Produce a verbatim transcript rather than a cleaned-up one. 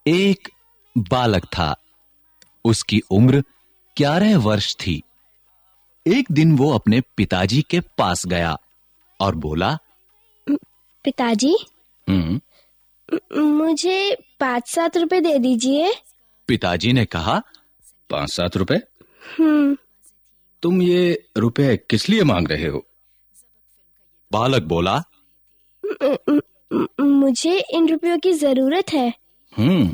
एक बालक था। उसकी उम्र ग्यारह वर्ष थी। एक दिन वो अपने पिताजी के पास गया और बोला, पिताजी, हम्म मुझे पाँच सात रुपए दे दीजिए। पिताजी ने कहा, पाँच सात रुपए? हम्म तुम ये रुपए किस लिए मांग रहे हो? बालक बोला, मुझे इन रुपयों की जरूरत है। हम्म